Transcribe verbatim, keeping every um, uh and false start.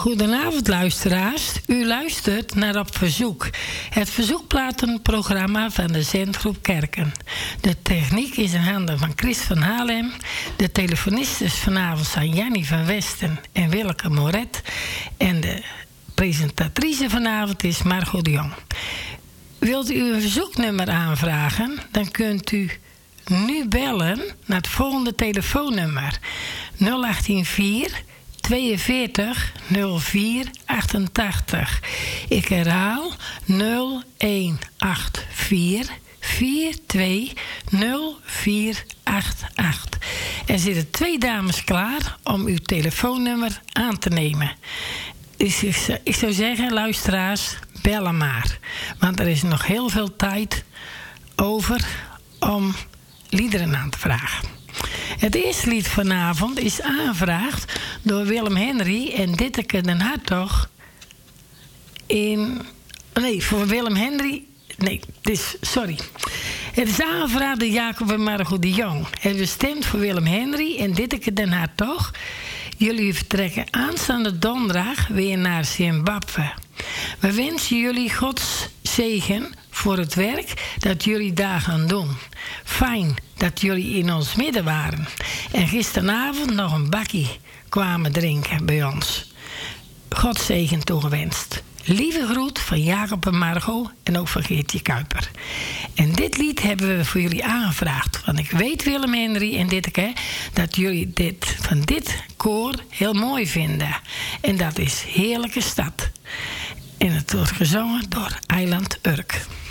Goedenavond luisteraars. U luistert naar Op Verzoek, het verzoekplatenprogramma van de Zendgroep Kerken. De techniek is in handen van Chris van Haarlem. De telefonistes vanavond zijn Jannie van Westen en Willeke Moret. En de presentatrice vanavond is Margot de Jong. Wilt u een verzoeknummer aanvragen, dan kunt u nu bellen naar het volgende telefoonnummer: nul acht vier tweeënveertig nul vier achtentachtig. Ik herhaal nul een acht vier vier twee nul vier acht acht. Er zitten twee dames klaar om uw telefoonnummer aan te nemen. Dus ik zou zeggen, luisteraars, bellen maar. Want er is nog heel veel tijd over om liederen aan te vragen. Het eerste lied vanavond is aangevraagd door Willem Henry en Ditteke den Hartog. In. Nee, voor Willem Henry. Nee, dus, sorry. Het is aangevraagd door Jacob en Margot de Jong. Het is bestemd voor Willem Henry en Ditteke den Hartog. Jullie vertrekken aanstaande donderdag weer naar Zimbabwe. We wensen jullie Gods zegen voor het werk dat jullie daar gaan doen. Fijn dat jullie in ons midden waren. En gisteravond nog een bakkie kwamen drinken bij ons. Gods zegen toegewenst. Lieve groet van Jacob en Margot en ook van Geertje Kuiper. En dit lied hebben we voor jullie aangevraagd. Want ik weet, Willem Henry en Ditteke, dat jullie dit van dit koor heel mooi vinden. En dat is Heerlijke Stad. En het wordt gezongen door Eiland Urk.